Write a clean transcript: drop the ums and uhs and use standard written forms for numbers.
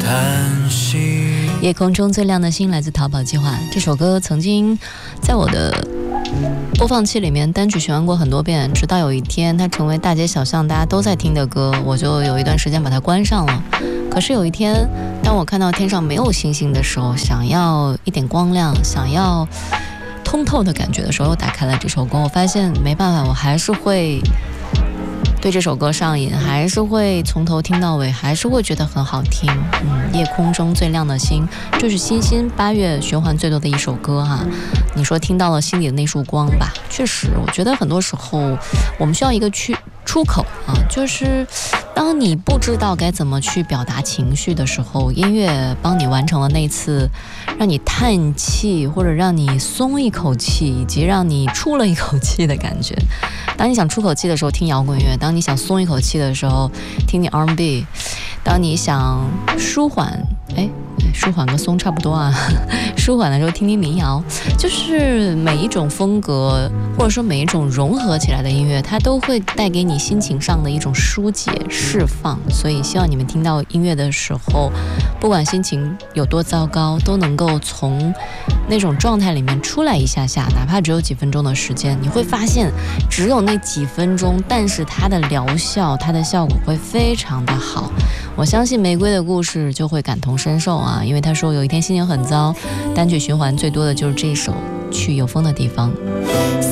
夜空中最亮的星来自淘宝计划。这首歌曾经在我的播放器里面单曲循环过很多遍，直到有一天它成为大街小巷大家都在听的歌，我就有一段时间把它关上了。可是有一天当我看到天上没有星星的时候，想要一点光亮，想要通透的感觉的时候，又打开了这首歌，我发现没办法，我还是会对这首歌上瘾，还是会从头听到尾，还是会觉得很好听。夜空中最亮的星，就是星星8月循环最多的一首歌哈。你说听到了心里的那束光吧，确实，我觉得很多时候我们需要一个出口啊，就是当你不知道该怎么去表达情绪的时候，音乐帮你完成了那次让你叹气或者让你松一口气，以及让你出了一口气的感觉。当你想出口气的时候听摇滚乐，当你想松一口气的时候听你 R&B， 当你想舒缓，舒缓跟松差不多啊，舒缓的时候听听民谣，就是每一种风格或者说每一种融合起来的音乐，它都会带给你心情上的一种疏解释放。所以希望你们听到音乐的时候，不管心情有多糟糕，都能够从那种状态里面出来一下下，哪怕只有几分钟的时间，你会发现只有那几分钟，但是它的疗效，它的效果会非常的好。我相信玫瑰的故事就会感同身受啊，因为他说有一天心情很糟，单曲循环最多的就是这首去有风的地方。